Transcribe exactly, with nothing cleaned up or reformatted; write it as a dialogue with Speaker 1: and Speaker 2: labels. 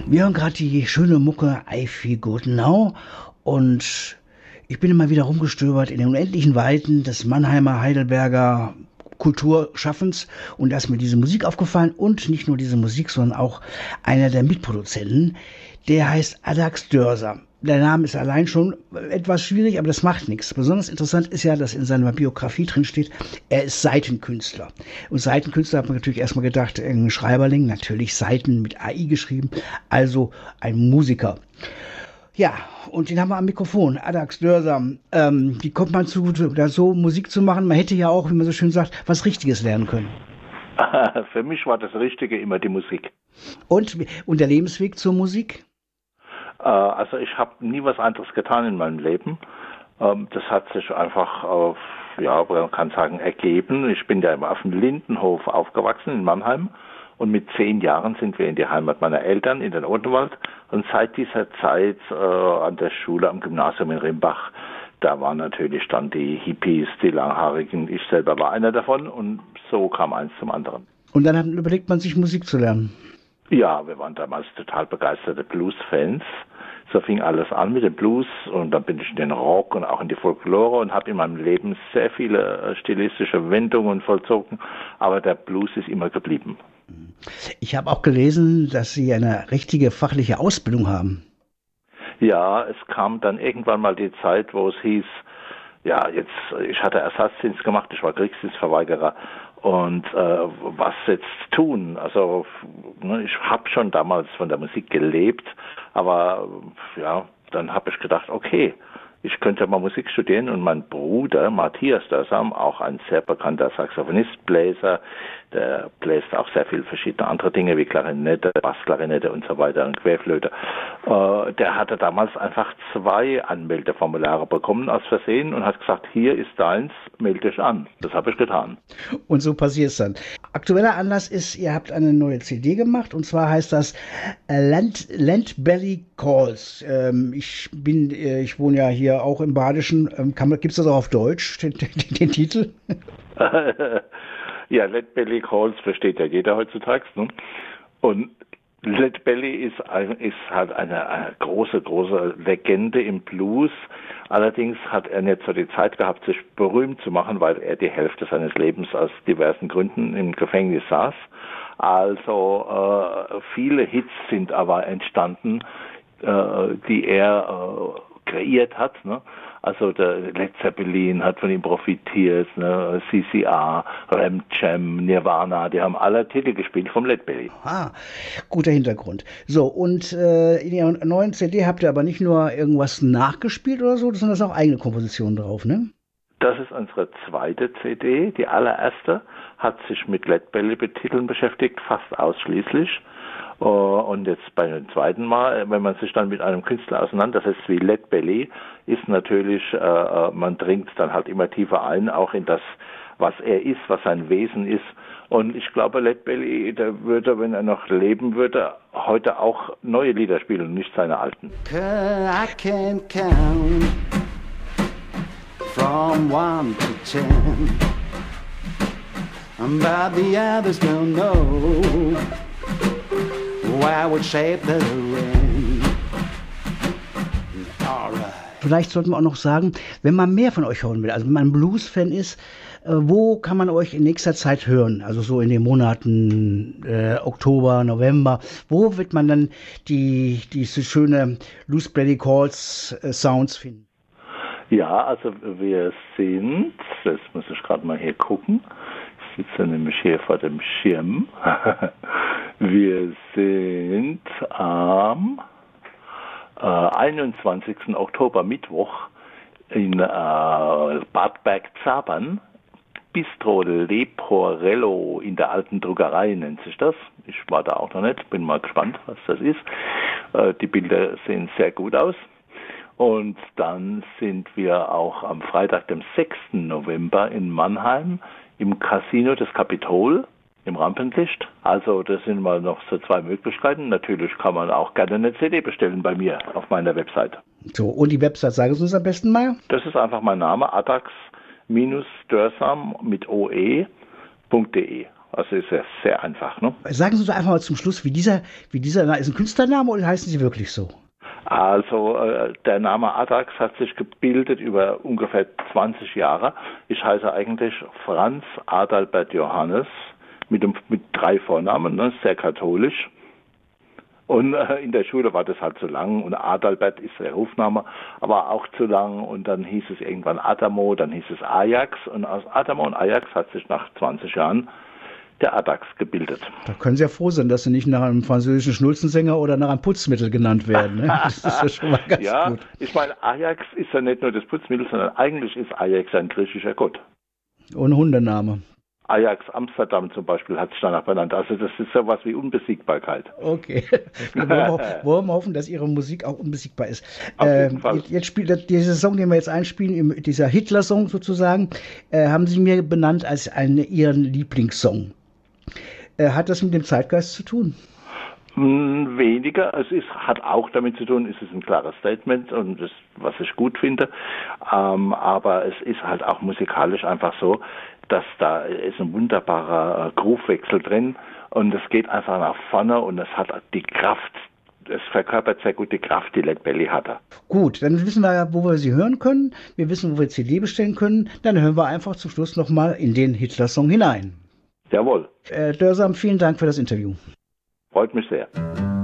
Speaker 1: Wir hören gerade die schöne Mucke I Feel Good Now und ich bin immer wieder rumgestöbert in den unendlichen Weiten des Mannheimer, Heidelberger Kulturschaffens und da ist mir diese Musik aufgefallen und nicht nur diese Musik, sondern auch einer der Mitproduzenten, der heißt Adax Dörser. Der Name ist allein schon etwas schwierig, aber das macht nichts. Besonders interessant ist ja, dass in seiner Biografie drin steht, er ist Seitenkünstler. Und Seitenkünstler hat man natürlich erstmal gedacht, irgendein Schreiberling, natürlich Seiten mit A I geschrieben, also ein Musiker. Ja, und den haben wir am Mikrofon, Adax Dörser. Ähm, wie kommt man zu, da so Musik zu machen? Man hätte ja auch, wie man so schön sagt, was Richtiges lernen können.
Speaker 2: Für mich war das Richtige immer die Musik.
Speaker 1: Und, und der Lebensweg zur Musik?
Speaker 2: Also ich habe nie was anderes getan in meinem Leben. Das hat sich einfach auf, ja, man kann sagen, ergeben. Ich bin ja auf dem Lindenhof aufgewachsen in Mannheim und mit zehn Jahren sind wir in die Heimat meiner Eltern in den Odenwald und seit dieser Zeit äh, an der Schule am Gymnasium in Rimbach, da waren natürlich dann die Hippies, die Langhaarigen. Ich selber war einer davon und so kam eins zum anderen.
Speaker 1: Und dann hat, überlegt man sich Musik zu lernen?
Speaker 2: Ja, wir waren damals total begeisterte Blues-Fans. So fing alles an mit dem Blues und dann bin ich in den Rock und auch in die Folklore und habe in meinem Leben sehr viele stilistische Wendungen vollzogen, aber der Blues ist immer geblieben.
Speaker 1: Ich habe auch gelesen, dass Sie eine richtige fachliche Ausbildung haben.
Speaker 2: Ja, es kam dann irgendwann mal die Zeit, wo es hieß, ja, jetzt, ich hatte Ersatzdienst gemacht, ich war Kriegsdienstverweigerer. Und äh, was jetzt tun? Also ne, ich habe schon damals von der Musik gelebt, aber ja, dann habe ich gedacht, okay, ich könnte mal Musik studieren und mein Bruder Matthias Dörsam, auch ein sehr bekannter Saxophonist, Bläser, der bläst auch sehr viel verschiedene andere Dinge wie Klarinette, Bassklarinette und so weiter und Querflöte. Äh, der hatte damals einfach zwei Anmeldeformulare bekommen aus Versehen und hat gesagt, hier ist deins, melde dich an. Das habe ich getan.
Speaker 1: Und so passiert es dann. Aktueller Anlass ist, ihr habt eine neue C D gemacht und zwar heißt das Land, Land Belly Calls. Ähm, ich bin, äh, ich wohne ja hier auch im Badischen. Ähm, Gibt es das auch auf Deutsch, den, den, den Titel?
Speaker 2: Ja, Lead Belly Calls versteht ja jeder heutzutage. Ne? Und Lead Belly ist, ein, ist halt eine, eine große, große Legende im Blues. Allerdings hat er nicht so die Zeit gehabt, sich berühmt zu machen, weil er die Hälfte seines Lebens aus diversen Gründen im Gefängnis saß. Also äh, viele Hits sind aber entstanden, äh, die er äh, kreiert hat. Ne? Also der Led Zeppelin hat von ihm profitiert, ne? C C R, Ram Jam, Nirvana, die haben alle Titel gespielt vom Lead Belly.
Speaker 1: Ah, guter Hintergrund. So, und äh, in Ihrer neuen C D habt ihr aber nicht nur irgendwas nachgespielt oder so, sondern es sind auch eigene Kompositionen drauf, ne?
Speaker 2: Das ist unsere zweite C D. Die allererste hat sich mit Lead Belly Titeln beschäftigt, fast ausschließlich. Und jetzt beim zweiten Mal, wenn man sich dann mit einem Künstler auseinandersetzt wie Lead Belly, ist natürlich, äh, man dringt dann halt immer tiefer ein, auch in das, was er ist, was sein Wesen ist. Und ich glaube, Lead Belly, der würde, wenn er noch leben würde, heute auch neue Lieder spielen, nicht seine alten.
Speaker 3: I can count from one to ten, but the others don't know why would shape the rain. All right.
Speaker 1: Vielleicht sollten wir auch noch sagen, wenn man mehr von euch hören will, also wenn man ein Blues-Fan ist, äh, wo kann man euch in nächster Zeit hören? Also so in den Monaten äh, Oktober, November. Wo wird man dann die diese schöne Loose Belly Calls äh, Sounds finden?
Speaker 2: Ja, also wir sind, das muss ich gerade mal hier gucken, ich sitze nämlich hier vor dem Schirm. Wir sind am äh, einundzwanzigsten Oktober, Mittwoch, in äh, Bad Bergzabern, Bistro Leporello in der alten Druckerei nennt sich das. Ich war da auch noch nicht, bin mal gespannt, was das ist. Äh, die Bilder sehen sehr gut aus. Und dann sind wir auch am Freitag, dem sechsten November in Mannheim im Casino des Kapitol im Rampenlicht. Also das sind mal noch so zwei Möglichkeiten. Natürlich kann man auch gerne eine C D bestellen bei mir auf meiner Website.
Speaker 1: So, und die Website, sagen Sie uns am besten mal?
Speaker 2: Das ist einfach mein Name, adax Dörsam mit oe punkt de. Also ist ja sehr einfach, ne?
Speaker 1: Sagen Sie doch einfach mal zum Schluss, wie dieser, wie dieser, ist ein Künstlername oder heißen Sie wirklich so?
Speaker 2: Also äh, der Name Addax hat sich gebildet über ungefähr zwanzig Jahre. Ich heiße eigentlich Franz Adalbert Johannes mit, dem, mit drei Vornamen, ne? Sehr katholisch. Und äh, in der Schule war das halt zu lang und Adalbert ist der Rufname, aber auch zu lang und dann hieß es irgendwann Adamo, dann hieß es Ajax und aus Adamo und Ajax hat sich nach zwanzig Jahren der Addax gebildet.
Speaker 1: Da können Sie ja froh sein, dass Sie nicht nach einem französischen Schnulzensänger oder nach einem Putzmittel genannt werden. Ne? Das ist ja schon mal ganz
Speaker 2: ja,
Speaker 1: gut.
Speaker 2: Ich meine, Ajax ist ja nicht nur das Putzmittel, sondern eigentlich ist Ajax ein griechischer Gott.
Speaker 1: Ohne Hundename.
Speaker 2: Ajax Amsterdam zum Beispiel hat sich danach benannt. Also das ist sowas wie Unbesiegbarkeit.
Speaker 1: Okay. Wir wollen, wollen hoffen, dass Ihre Musik auch unbesiegbar ist.
Speaker 2: Auf jeden
Speaker 1: äh,
Speaker 2: Fall.
Speaker 1: Jetzt, jetzt spielt dieser Song, den wir jetzt einspielen, dieser Hitler-Song sozusagen, äh, haben Sie mir benannt als einen Ihren Lieblingssong. Äh, hat das mit dem Zeitgeist zu tun?
Speaker 2: Weniger. Es ist, hat auch damit zu tun, es ist ein klares Statement und das, was ich gut finde. Ähm, aber es ist halt auch musikalisch einfach so, dass da ist ein wunderbarer Groovewechsel drin und es geht einfach nach vorne und es hat die Kraft, es verkörpert sehr gut die Kraft, die Led Belly hatte.
Speaker 1: Gut, dann wissen wir, wo wir sie hören können. Wir wissen, wo wir C D bestellen können. Dann hören wir einfach zum Schluss nochmal in den Hitler-Song hinein.
Speaker 2: Jawohl.
Speaker 1: Äh, Dörsam, vielen Dank für das Interview.
Speaker 2: Freut mich sehr.